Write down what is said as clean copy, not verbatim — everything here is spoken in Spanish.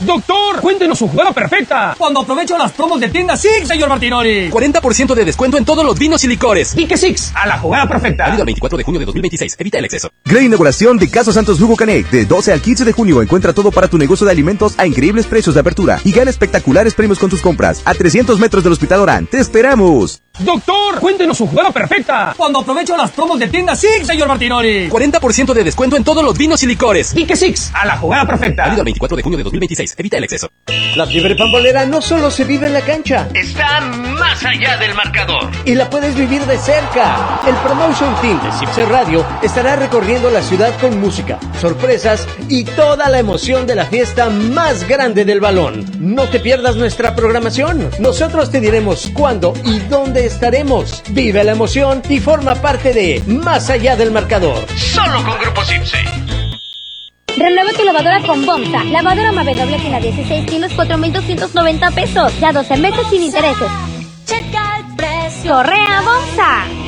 Doctor, cuéntenos su jugada perfecta. Cuando aprovecho las promos de tienda Six, señor Martinoli. 40% de descuento en todos los vinos y licores. Di que Six, a la jugada perfecta. Válido el 24 de junio de 2026. Evita el exceso. Gran inauguración de Casa Santos Jugo Canec. De 12 al 15 de junio encuentra todo para tu negocio de alimentos a increíbles precios de apertura. Y gana espectaculares premios con tus compras. A 300 metros del Hospital Orán. ¡Te esperamos! Doctor, cuéntenos su jugada perfecta. Cuando aprovecho las promos de tienda Six, señor Martinoli. 40% de descuento en todos los vinos y licores. Di que Six, a la jugada perfecta. Válido el 24 de junio de 2026. Evita el exceso. La fiebre pambolera no solo se vive en la cancha, está más allá del marcador y la puedes vivir de cerca. El Promotion Team de Cipse Radio estará recorriendo la ciudad con música, sorpresas y toda la emoción de la fiesta más grande del balón. No te pierdas nuestra programación. Nosotros te diremos cuándo y dónde estaremos. Vive la emoción y forma parte de Más allá del marcador. Solo con Grupo Cipse. Renueva tu lavadora con Bomsa. Lavadora Mave doble tina 16 kilos, 4,290 pesos. Ya 12 meses sin intereses. Checa el precio. Correa Bomsa.